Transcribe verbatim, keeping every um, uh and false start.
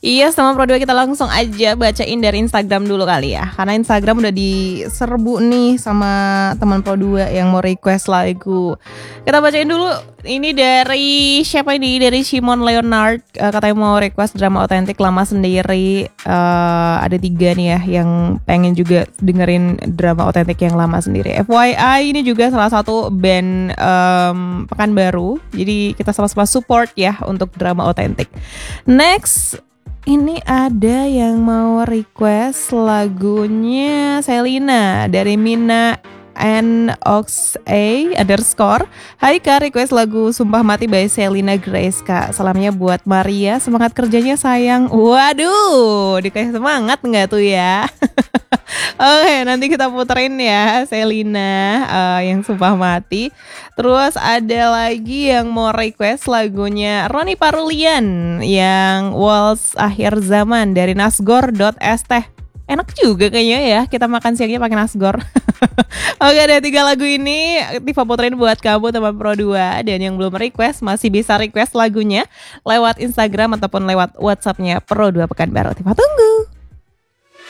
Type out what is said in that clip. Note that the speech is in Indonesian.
Iya, sama Pro dua kita langsung aja bacain dari Instagram dulu kali ya. Karena Instagram udah diserbu nih sama teman Pro dua yang mau request lagu. Kita bacain dulu. Ini dari siapa ini? Dari Simon Leonard, uh, katanya mau request drama otentik lama sendiri. uh, Ada tiga nih ya yang pengen juga dengerin drama otentik yang lama sendiri. F Y I ini juga salah satu band um, Pekanbaru. Jadi kita sama-sama support ya untuk drama otentik. Next, ini ada yang mau request lagunya Selina dari Mina N Ox A underscore. Hai Kak, request lagu Sumpah Mati by Selina Grace Kak. Salamnya buat Maria, semangat kerjanya sayang. Waduh, dikasih semangat nggak tuh ya? Oke, nanti kita puterin ya Selina uh, yang Sumpah Mati. Terus ada lagi yang mau request lagunya Roni Parulian yang Waltz Akhir Zaman dari nasgor.st. Enak juga kayaknya ya kita makan siangnya pakai nasgor. Oke, ada tiga lagu ini Tifa puterin buat kamu teman Pro dua. Dan yang belum request masih bisa request lagunya lewat Instagram ataupun lewat WhatsAppnya Pro dua Pekanbaru. Tifa tunggu.